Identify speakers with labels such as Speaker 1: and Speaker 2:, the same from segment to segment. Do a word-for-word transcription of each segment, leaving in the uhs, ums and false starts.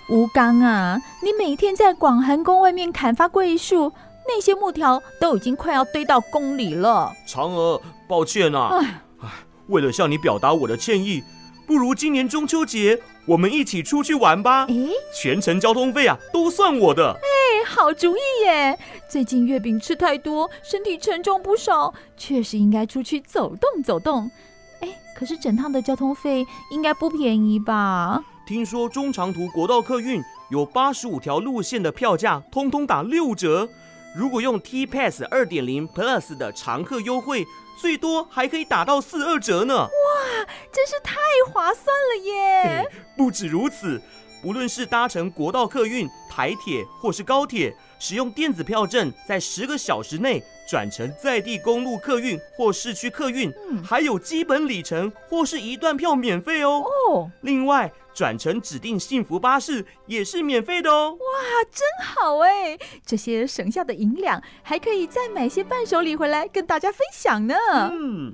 Speaker 1: 吴刚啊，你每天在广寒宫外面砍伐桂树，那些木条都已经快要堆到宫里了。
Speaker 2: 嫦娥，抱歉啊，唉为了向你表达我的歉意，不如今年中秋节我们一起出去玩吧。全程交通费啊都算我的。
Speaker 1: 哎，好主意耶！最近月饼吃太多，身体沉重不少，确实应该出去走动走动。哎，可是整趟的交通费应该不便宜吧？
Speaker 2: 听说中长途国道客运有八十五条路线的票价通通打六折，如果用 T Pass 二点零 Plus 的常客优惠，最多还可以打到四二折呢！
Speaker 1: 哇，真是太划算了耶！
Speaker 2: 不止如此，无论是搭乘国道客运、台铁或是高铁，使用电子票证，在十个小时内转乘在地公路客运或市区客运，嗯、还有基本里程或是一段票免费哦。哦，另外转乘指定幸福巴士也是免费的哦。
Speaker 1: 哇，真好哎！这些省下的银两还可以再买些伴手礼回来跟大家分享呢。嗯。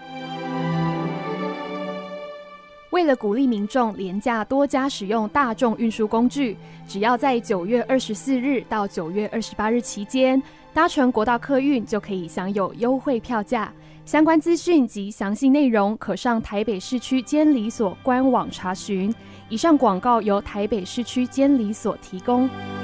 Speaker 3: 为了鼓励民众廉价多加使用大众运输工具，只要在九月二十四日到九月二十八日期间搭乘国道客运，就可以享有优惠票价。相关资讯及详细内容可上台北市区监理所官网查询。以上广告由台北市区监理所提供。